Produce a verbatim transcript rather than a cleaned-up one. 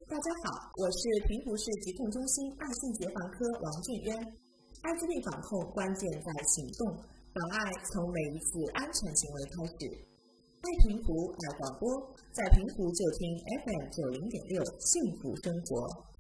大家好，我是平湖市疾控中心爱心结防科王俊渊。艾滋病防控关键在行动，防艾从每一次安全行为开始。爱平湖爱广播，在平湖就听 F M 九零点六，幸福生活。